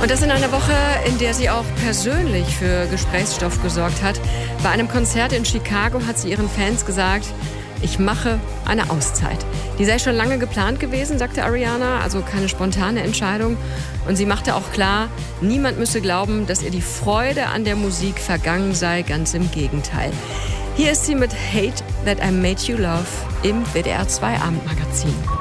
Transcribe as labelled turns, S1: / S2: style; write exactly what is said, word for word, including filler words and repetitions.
S1: Und das in einer Woche, in der sie auch persönlich für Gesprächsstoff gesorgt hat. Bei einem Konzert in Chicago hat sie ihren Fans gesagt, ich mache eine Auszeit. Die sei schon lange geplant gewesen, sagte Ariana, also keine spontane Entscheidung. Und sie machte auch klar, niemand müsse glauben, dass ihr die Freude an der Musik vergangen sei, ganz im Gegenteil. Hier ist sie mit Hate That I Made You Love im W D R zwei Abendmagazin.